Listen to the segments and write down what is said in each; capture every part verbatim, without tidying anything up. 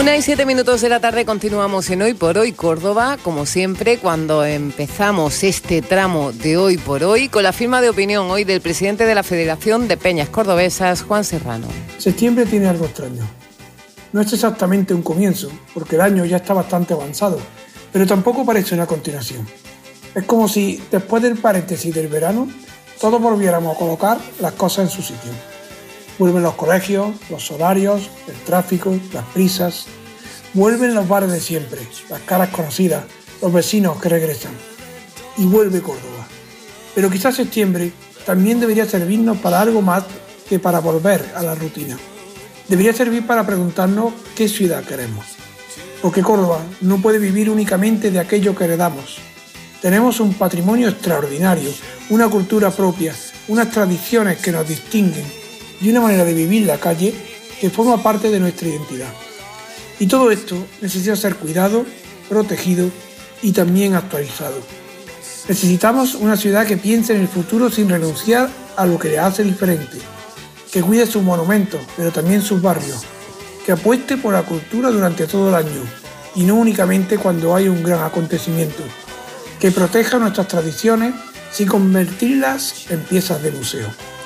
Una y siete minutos de la tarde, continuamos en Hoy por Hoy Córdoba, como siempre, cuando empezamos este tramo de Hoy por Hoy, con la firma de opinión hoy del presidente de la Federación de Peñas Cordobesas, Juan Serrano. Septiembre tiene algo extraño. No es exactamente un comienzo, porque el año ya está bastante avanzado, pero tampoco parece una continuación. Es como si, después del paréntesis del verano, todos volviéramos a colocar las cosas en su sitio. Vuelven los colegios, los horarios, el tráfico, las prisas. Vuelven los bares de siempre, las caras conocidas, los vecinos que regresan. Y vuelve Córdoba. Pero quizás septiembre también debería servirnos para algo más que para volver a la rutina. Debería servir para preguntarnos qué ciudad queremos. Porque Córdoba no puede vivir únicamente de aquello que heredamos. Tenemos un patrimonio extraordinario, una cultura propia, unas tradiciones que nos distinguen y una manera de vivir la calle que forma parte de nuestra identidad. Y todo esto necesita ser cuidado, protegido y también actualizado. Necesitamos una ciudad que piense en el futuro sin renunciar a lo que le hace diferente, que cuide sus monumentos, pero también sus barrios, que apueste por la cultura durante todo el año y no únicamente cuando hay un gran acontecimiento, que proteja nuestras tradiciones sin convertirlas en piezas de museo.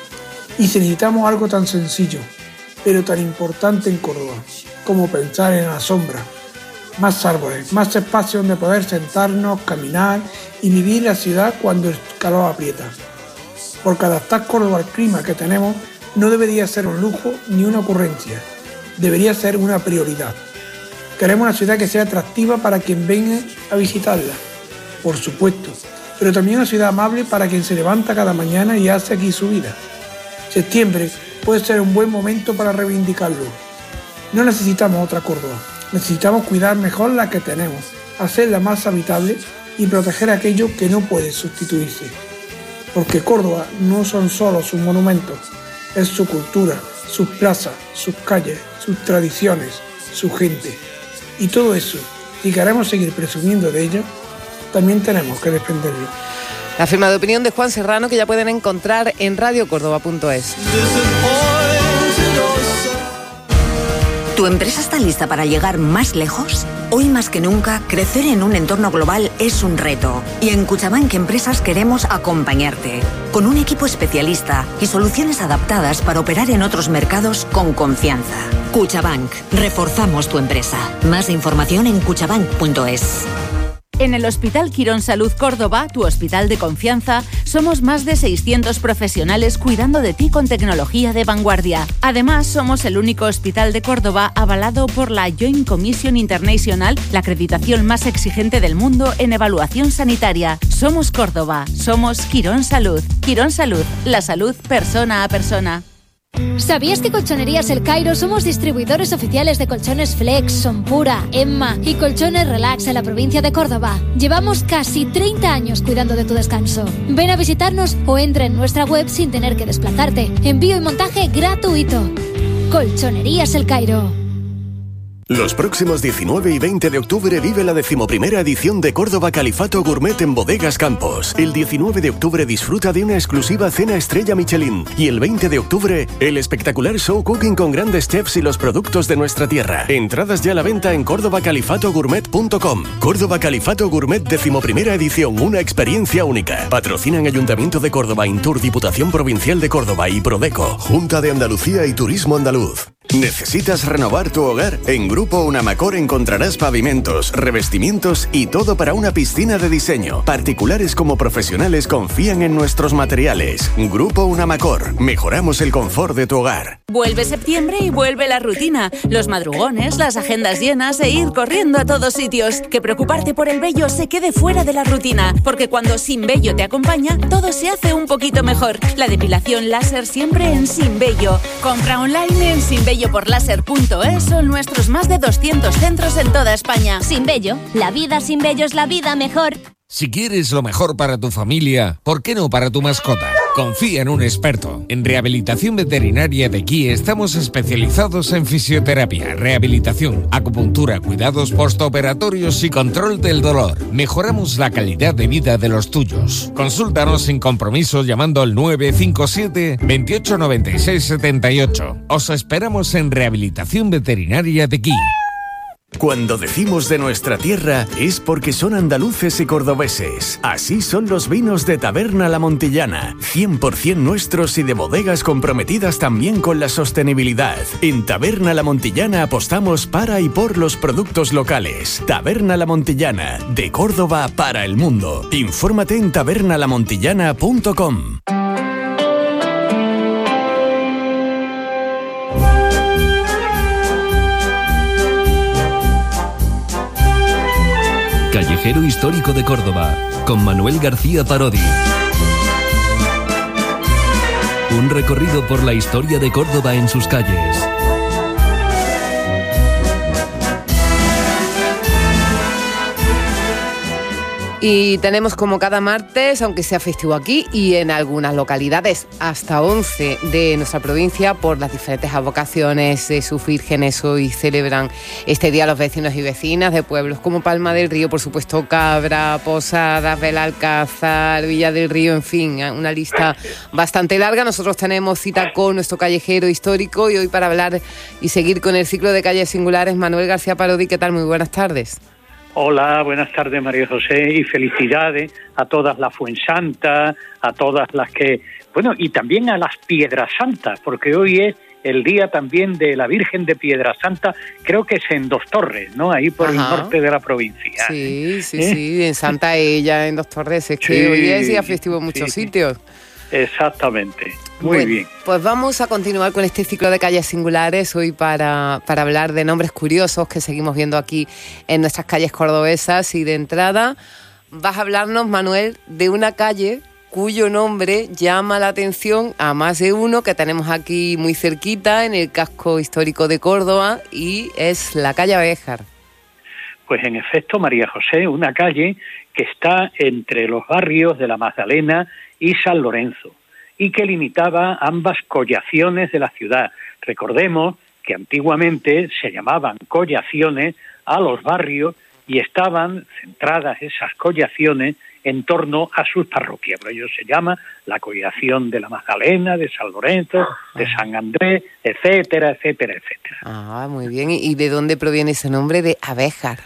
Y si necesitamos algo tan sencillo, pero tan importante en Córdoba, como pensar en la sombra, más árboles, más espacio donde poder sentarnos, caminar y vivir la ciudad cuando el calor aprieta. Porque adaptar Córdoba al clima que tenemos no debería ser un lujo ni una ocurrencia, debería ser una prioridad. Queremos una ciudad que sea atractiva para quien venga a visitarla, por supuesto, pero también una ciudad amable para quien se levanta cada mañana y hace aquí su vida. Septiembre puede ser un buen momento para reivindicarlo. No necesitamos otra Córdoba, necesitamos cuidar mejor la que tenemos, hacerla más habitable y proteger aquello que no puede sustituirse. Porque Córdoba no son solo sus monumentos, es su cultura, sus plazas, sus calles, sus tradiciones, su gente. Y todo eso, si queremos seguir presumiendo de ello, también tenemos que defenderlo. La firma de opinión de Juan Serrano, que ya pueden encontrar en radio córdoba punto es. ¿Tu empresa está lista para llegar más lejos? Hoy más que nunca, crecer en un entorno global es un reto. Y en Cuchabank Empresas queremos acompañarte. Con un equipo especialista y soluciones adaptadas para operar en otros mercados con confianza. Cuchabank, reforzamos tu empresa. Más información en cuchabank punto es. En el Hospital Quirón Salud Córdoba, tu hospital de confianza, somos más de seiscientos profesionales cuidando de ti con tecnología de vanguardia. Además, somos el único hospital de Córdoba avalado por la Joint Commission International, la acreditación más exigente del mundo en evaluación sanitaria. Somos Córdoba, somos Quirón Salud. Quirón Salud, la salud persona a persona. ¿Sabías que Colchonerías El Cairo somos distribuidores oficiales de colchones Flex, Sonpura, Emma y colchones Relax en la provincia de Córdoba? Llevamos casi treinta años cuidando de tu descanso. Ven a visitarnos o entra en nuestra web sin tener que desplazarte. Envío y montaje gratuito. Colchonerías El Cairo. Los próximos diecinueve y veinte de octubre vive la decimoprimera edición de Córdoba Califato Gourmet en Bodegas Campos. El diecinueve de octubre disfruta de una exclusiva cena estrella Michelin. Y el veinte de octubre, el espectacular show cooking con grandes chefs y los productos de nuestra tierra. Entradas ya a la venta en córdoba califato gourmet punto com. Córdoba Califato Gourmet decimoprimera edición, una experiencia única. Patrocinan Ayuntamiento de Córdoba, Intur, Diputación Provincial de Córdoba y Prodeco, Junta de Andalucía y Turismo Andaluz. ¿Necesitas renovar tu hogar? En Grupo Unamacor encontrarás pavimentos, revestimientos y todo para una piscina de diseño. Particulares como profesionales confían en nuestros materiales. Grupo Unamacor. Mejoramos el confort de tu hogar. Vuelve septiembre y vuelve la rutina. Los madrugones, las agendas llenas e ir corriendo a todos sitios. Que preocuparte por el vello se quede fuera de la rutina. Porque cuando Sin Vello te acompaña, todo se hace un poquito mejor. La depilación láser siempre en Sin Vello. Compra online en sin vello por láser punto es o en nuestros más de doscientos centros en toda España. Sin Vello, la vida sin vello es la vida mejor. Si quieres lo mejor para tu familia, ¿por qué no para tu mascota? Confía en un experto. En Rehabilitación Veterinaria de Guí estamos especializados en fisioterapia, rehabilitación, acupuntura, cuidados postoperatorios y control del dolor. Mejoramos la calidad de vida de los tuyos. Consúltanos sin compromiso llamando al nueve cinco siete, veintiocho noventa y seis setenta y ocho. Os esperamos en Rehabilitación Veterinaria de Guí. Cuando decimos de nuestra tierra es porque son andaluces y cordobeses. Así son los vinos de Taberna La Montillana, cien por ciento nuestros y de bodegas comprometidas también con la sostenibilidad. En Taberna La Montillana apostamos para y por los productos locales. Taberna La Montillana, de Córdoba para el mundo. Infórmate en taberna la montillana punto com. Callejero Histórico de Córdoba, con Manuel García Parodi. Un recorrido por la historia de Córdoba en sus calles. Y tenemos como cada martes, aunque sea festivo aquí y en algunas localidades, hasta once de nuestra provincia, por las diferentes advocaciones de sus vírgenes, hoy celebran este día los vecinos y vecinas de pueblos como Palma del Río, por supuesto Cabra, Posadas, Belalcázar, Villa del Río, en fin, una lista bastante larga. Nosotros tenemos cita con nuestro callejero histórico y hoy para hablar y seguir con el ciclo de calles singulares, Manuel García Parodi. ¿Qué tal? Muy buenas tardes. Hola, buenas tardes María José y felicidades a todas las Fuensantas, a todas las que, bueno, y también a las Piedras Santas, porque hoy es el día también de la Virgen de Piedra Santa, creo que es en Dos Torres, ¿no? Ahí por Ajá. el norte de la provincia. Sí, sí, ¿Eh? sí, en Santa Ella, en Dos Torres, es que sí, hoy es día festivo en muchos sí, sitios. Exactamente. Muy bueno, bien. Pues vamos a continuar con este ciclo de calles singulares hoy para, para hablar de nombres curiosos que seguimos viendo aquí en nuestras calles cordobesas. Y de entrada vas a hablarnos, Manuel, de una calle cuyo nombre llama la atención a más de uno que tenemos aquí muy cerquita en el casco histórico de Córdoba, y es la calle Abéjar. Pues en efecto, María José, una calle que está entre los barrios de La Magdalena y San Lorenzo, y que limitaba ambas collaciones de la ciudad. Recordemos que antiguamente se llamaban collaciones a los barrios y estaban centradas esas collaciones en torno a sus parroquias. Por ello se llama la collación de La Magdalena, de San Lorenzo, de San Andrés, etcétera, etcétera, etcétera. Ah, muy bien. ¿Y de dónde proviene ese nombre de Abéjar?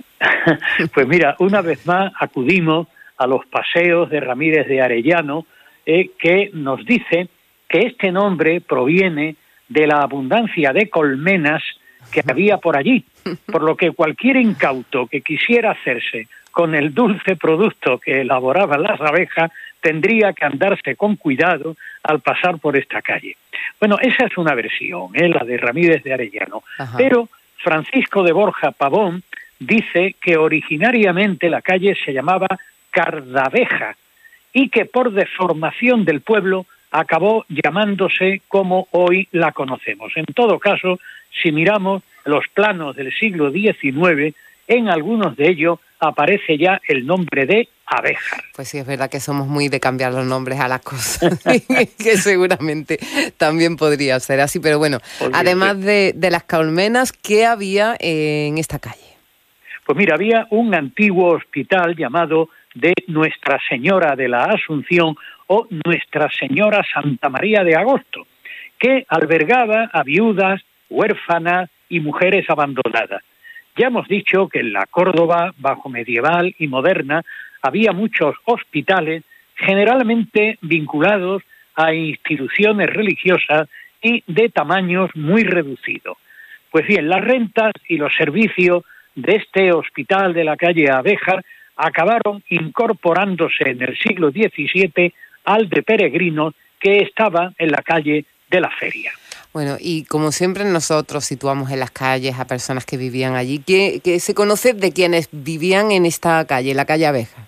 Pues mira, una vez más acudimos a los paseos de Ramírez de Arellano, eh, que nos dice que este nombre proviene de la abundancia de colmenas que había por allí, por lo que cualquier incauto que quisiera hacerse con el dulce producto que elaboraban las abejas tendría que andarse con cuidado al pasar por esta calle. Bueno, esa es una versión, ¿eh? la de Ramírez de Arellano. Ajá. Pero Francisco de Borja Pavón dice que originariamente la calle se llamaba Cardaveja y que por deformación del pueblo acabó llamándose como hoy la conocemos. En todo caso, si miramos los planos del siglo diecinueve, en algunos de ellos aparece ya el nombre de Abéjar. Pues sí, es verdad que somos muy de cambiar los nombres a las cosas, que seguramente también podría ser así, pero bueno, Podría además de, de las colmenas, ¿qué había en esta calle? Pues mira, había un antiguo hospital llamado de Nuestra Señora de la Asunción o Nuestra Señora Santa María de Agosto, que albergaba a viudas, huérfanas y mujeres abandonadas. Ya hemos dicho que en la Córdoba bajo medieval y moderna había muchos hospitales, generalmente vinculados a instituciones religiosas y de tamaños muy reducidos. Pues bien, las rentas y los servicios de este hospital de la calle Abéjar acabaron incorporándose en el siglo diecisiete al de peregrinos que estaba en la calle de la Feria. Bueno, y como siempre nosotros situamos en las calles a personas que vivían allí. ¿Qué, qué se conoce de quienes vivían en esta calle, la calle Abéjar?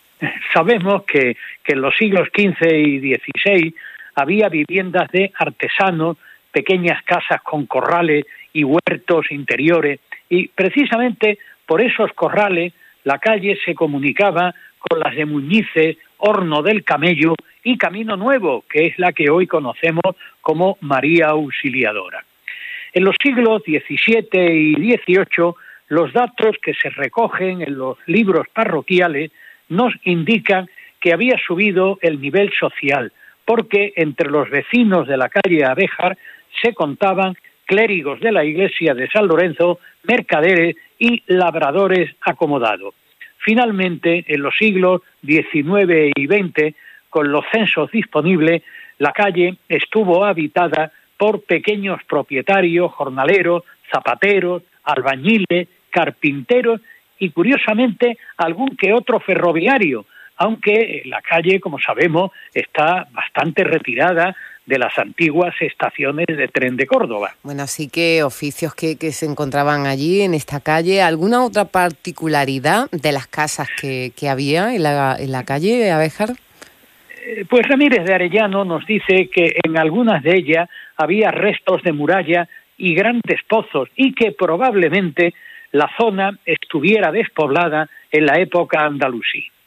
Sabemos que, que en los siglos quince y dieciséis había viviendas de artesanos, pequeñas casas con corrales y huertos interiores, y precisamente por esos corrales la calle se comunicaba con las de Muñices, Horno del Camello y Camino Nuevo, que es la que hoy conocemos como María Auxiliadora. En los siglos diecisiete y dieciocho, los datos que se recogen en los libros parroquiales nos indican que había subido el nivel social, porque entre los vecinos de la calle Abéjar se contaban clérigos de la iglesia de San Lorenzo, mercaderes y labradores acomodados. Finalmente, en los siglos diecinueve y veinte, con los censos disponibles, la calle estuvo habitada por pequeños propietarios, jornaleros, zapateros, albañiles, carpinteros y, curiosamente, algún que otro ferroviario, aunque la calle, como sabemos, está bastante retirada de las antiguas estaciones de tren de Córdoba. Bueno, así que oficios que, que se encontraban allí en esta calle. ¿Alguna otra particularidad de las casas que, que había en la, en la calle, Abéjar? Eh, pues Ramírez de Arellano nos dice que en algunas de ellas había restos de muralla y grandes pozos y que probablemente la zona estuviera despoblada en la época andalusí.